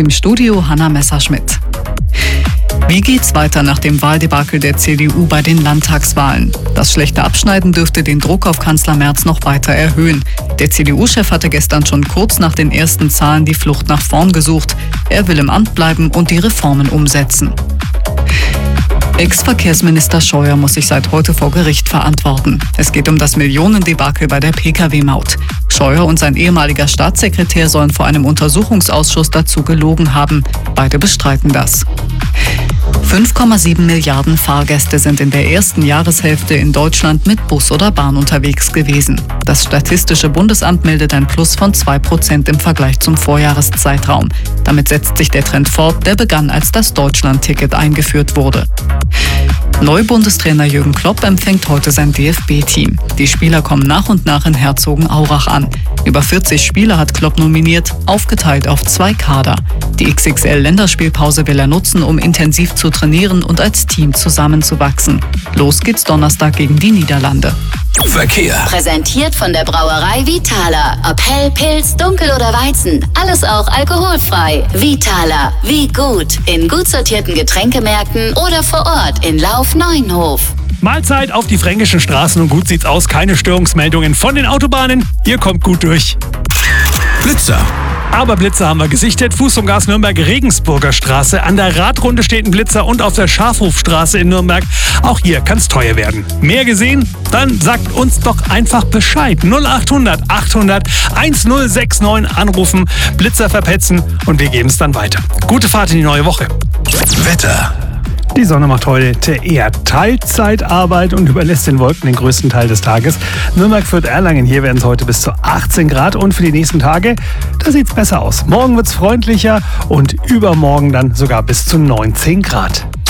Im Studio Hanna Messerschmidt. Wie geht's weiter nach dem Wahldebakel der CDU bei den Landtagswahlen? Das schlechte Abschneiden dürfte den Druck auf Kanzler Merz noch weiter erhöhen. Der CDU-Chef hatte gestern schon kurz nach den ersten Zahlen die Flucht nach vorn gesucht. Er will im Amt bleiben und die Reformen umsetzen. Ex-Verkehrsminister Scheuer muss sich seit heute vor Gericht verantworten. Es geht um das Millionendebakel bei der Pkw-Maut. Scheuer und sein ehemaliger Staatssekretär sollen vor einem Untersuchungsausschuss dazu gelogen haben. Beide bestreiten das. 5,7 Milliarden Fahrgäste sind in der ersten Jahreshälfte in Deutschland mit Bus oder Bahn unterwegs gewesen. Das Statistische Bundesamt meldet ein Plus von 2% im Vergleich zum Vorjahreszeitraum. Damit setzt sich der Trend fort, der begann, als das Deutschland-Ticket eingeführt wurde. Neu-Bundestrainer Jürgen Klopp empfängt heute sein DFB-Team. Die Spieler kommen nach und nach in Herzogenaurach an. Über 40 Spieler hat Klopp nominiert, aufgeteilt auf 2 Kader. Die XXL-Länderspielpause will er nutzen, um intensiv zu trainieren und als Team zusammenzuwachsen. Los geht's Donnerstag gegen die Niederlande. Verkehr. Präsentiert von der Brauerei Vitala. Ob hell, Pilz, dunkel oder Weizen. Alles auch alkoholfrei. Vitala. Wie gut. In gut sortierten Getränkemärkten oder vor Ort in Lauf-Neuenhof. Mahlzeit auf die fränkischen Straßen und gut sieht's aus. Keine Störungsmeldungen von den Autobahnen. Ihr kommt gut durch. Blitzer. Aber Blitzer haben wir gesichtet. Fuß zum Gas Nürnberg, Regensburger Straße. An der Radrunde steht ein Blitzer und auf der Schafhofstraße in Nürnberg. Auch hier kann's teuer werden. Mehr gesehen? Dann sagt uns doch einfach Bescheid. 0800 800 1069 anrufen, Blitzer verpetzen und wir geben es dann weiter. Gute Fahrt in die neue Woche. Wetter. Die Sonne macht heute eher Teilzeitarbeit und überlässt den Wolken den größten Teil des Tages. Nürnberg, Fürth, Erlangen, hier werden es heute bis zu 18 Grad und für die nächsten Tage, da sieht es besser aus. Morgen wird es freundlicher und übermorgen dann sogar bis zu 19 Grad.